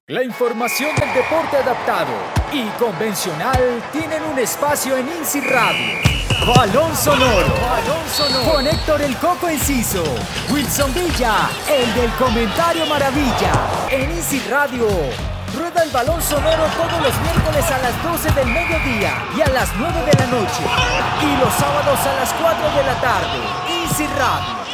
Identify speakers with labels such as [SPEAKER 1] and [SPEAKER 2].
[SPEAKER 1] La información del deporte adaptado y convencional tienen un espacio en INSI Radio. Balón Sonoro. Con Héctor El Coco Enciso, Wilson Villa, el del comentario maravilla. En INSI Radio rueda el balón sonoro todos los miércoles a las 12 del mediodía y a las 9 de la noche. Y los sábados a las 4 de la tarde. INSI Radio.